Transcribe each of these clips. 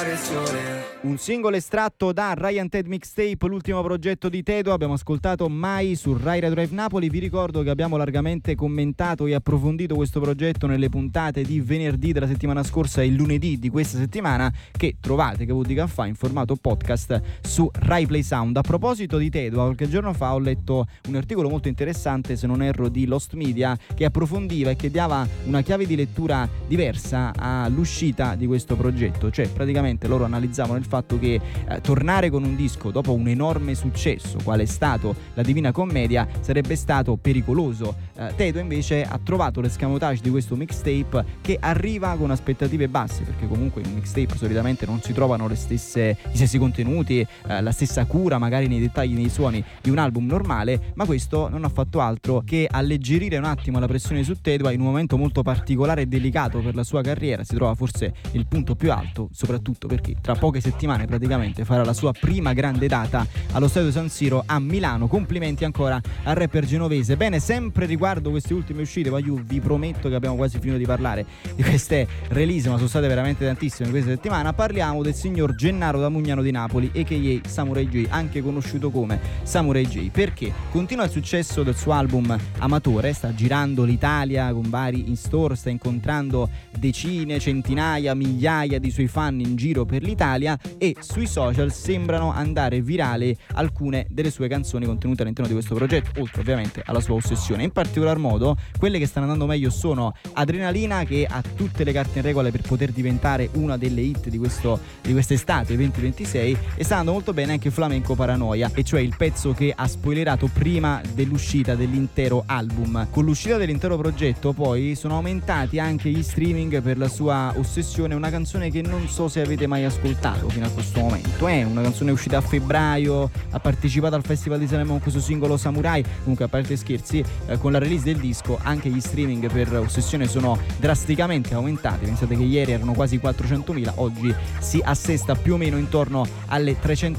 fare il sole. Un singolo estratto da Ryan Ted Mixtape, l'ultimo progetto di Tedo. Abbiamo ascoltato Mai su Rai Radio Drive Napoli. Vi ricordo che abbiamo largamente commentato e approfondito questo progetto nelle puntate di venerdì della settimana scorsa e lunedì di questa settimana, che trovate, che vuol fa, in formato podcast su Rai Play Sound. A proposito di Tedo, qualche giorno fa ho letto un articolo molto interessante, se non erro di Lost Media, che approfondiva e che dava una chiave di lettura diversa all'uscita di questo progetto. Cioè, praticamente loro analizzavano il fatto che tornare con un disco dopo un enorme successo quale è stato La Divina Commedia sarebbe stato pericoloso. Tedo invece ha trovato l'escamotage di questo mixtape, che arriva con aspettative basse, perché comunque in un mixtape solitamente non si trovano gli stessi contenuti, la stessa cura magari nei dettagli, nei suoni di un album normale, ma questo non ha fatto altro che alleggerire un attimo la pressione su Tedo in un momento molto particolare e delicato per la sua carriera. Si trova forse il punto più alto, soprattutto perché tra poche settimane praticamente farà la sua prima grande data allo Stadio San Siro a Milano. Complimenti ancora al rapper genovese. Bene, sempre riguardo queste ultime uscite, io vi prometto che abbiamo quasi finito di parlare di queste release, ma sono state veramente tantissime questa settimana. Parliamo del signor Gennaro da Mugnano di Napoli, a.k.a. Samurai J, anche conosciuto come Samurai J, perché continua il successo del suo album Amatore, sta girando l'Italia con vari in store, sta incontrando decine, centinaia, migliaia di suoi fan in giro per l'Italia, e sui social sembrano andare virali alcune delle sue canzoni contenute all'interno di questo progetto, oltre ovviamente alla sua ossessione. In particolar modo quelle che stanno andando meglio sono Adrenalina, che ha tutte le carte in regola per poter diventare una delle hit di quest'estate 2026, e sta andando molto bene anche Flamenco Paranoia, e cioè il pezzo che ha spoilerato prima dell'uscita dell'intero album. Con l'uscita dell'intero progetto poi sono aumentati anche gli streaming per la sua ossessione, una canzone che non so se avete mai ascoltato fino a questo momento. È una canzone uscita a febbraio, ha partecipato al Festival di Sanremo con questo singolo Samurai. Comunque, a parte scherzi, con la release del disco anche gli streaming per Ossessione sono drasticamente aumentati. Pensate che ieri erano quasi 400.000, oggi si assesta più o meno intorno alle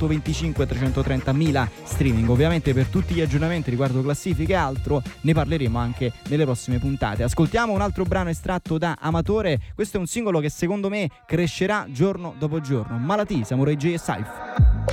325-330.000 streaming. Ovviamente per tutti gli aggiornamenti riguardo classifiche e altro ne parleremo anche nelle prossime puntate. Ascoltiamo un altro brano estratto da Amatore. Questo è un singolo che secondo me crescerà giorno dopo giorno. Malati, Samurai J e Saif.